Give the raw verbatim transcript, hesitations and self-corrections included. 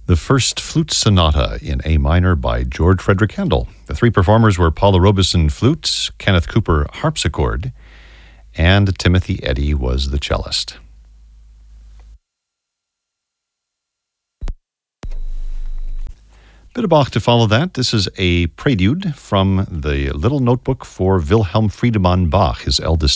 the First Flute Sonata in A minor by George Frederick Handel. The three performers were Paula Robeson flute, Kenneth Cooper harpsichord, and Timothy Eddy was the cellist. Bit of Bach to follow that. This is a prelude from the Little Notebook for Wilhelm Friedemann Bach, his eldest